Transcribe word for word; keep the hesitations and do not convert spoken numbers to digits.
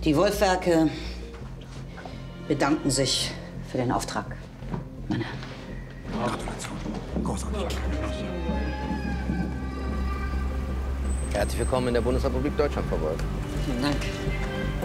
Die Wolf-Werke bedanken sich für den Auftrag, meine Herren. Gratulation. Großartig. Herzlich willkommen in der Bundesrepublik Deutschland, Frau Wolf. Vielen Dank.